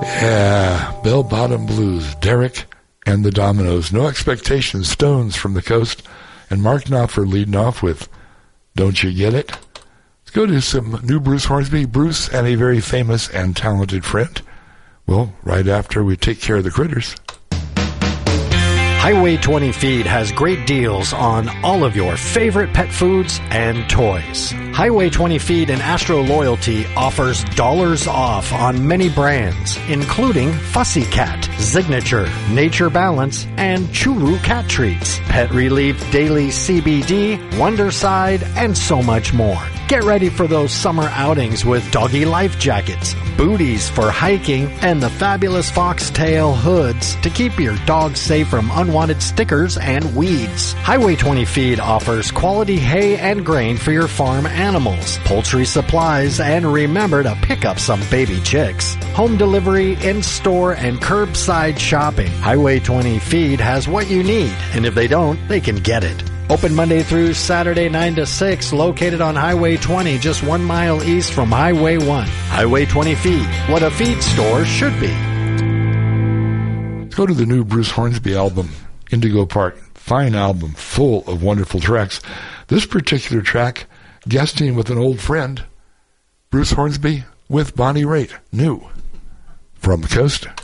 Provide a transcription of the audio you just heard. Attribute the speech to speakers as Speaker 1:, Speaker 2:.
Speaker 1: Yeah, Bell Bottom Blues, Derek and the Dominoes. No Expectations, Stones from the Coast, and Mark Knopfler leading off with Don't You Get It? Let's go to some new Bruce Hornsby. Bruce and a very famous and talented friend. Well, right after we take care of the critters.
Speaker 2: Highway 20 Feed has great deals on all of your favorite pet foods and toys. Highway 20 Feed and Astro Loyalty offers dollars off on many brands, including Fussy Cat, Signature, Nature Balance, and Churu Cat Treats, Pet Relief Daily CBD, Wonderside, and so much more. Get ready for those summer outings with doggy life jackets, booties for hiking, and the fabulous foxtail hoods to keep your dog safe from unwanted stickers and weeds. Highway 20 Feed offers quality hay and grain for your farm animals, poultry supplies, and remember to pick up some baby chicks. Home delivery, in-store, and curbside shopping. Highway 20 Feed has what you need, and if they don't, they can get it. Open Monday through Saturday 9 to 6, located on Highway 20, just 1 mile east from Highway 1. Highway 20 Feed, what a feed store should be.
Speaker 1: Let's go to the new Bruce Hornsby album, Indigo Park. Fine album, full of wonderful tracks. This particular track, guesting with an old friend, Bruce Hornsby with Bonnie Raitt, new from the coast.